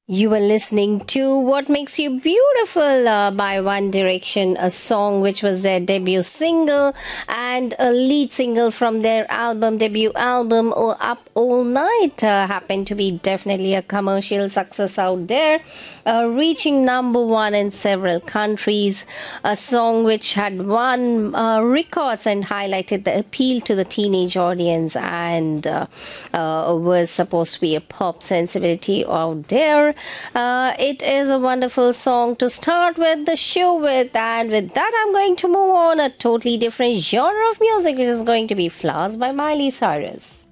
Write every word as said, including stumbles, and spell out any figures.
You were listening to What Makes You Beautiful uh, by One Direction, a song which was their debut single and a lead single from their album, debut album, oh, Up All Night. Uh, happened to be definitely a commercial success out there, uh, reaching number one in several countries. A song which had won uh, records and highlighted the appeal to the teenage audience and uh, uh, was supposed to be a pop sensibility out there. Uh, it is a wonderful song to start with the show with, and with that, I'm going to move on a totally different genre of music, which is going to be Flowers by Miley Cyrus.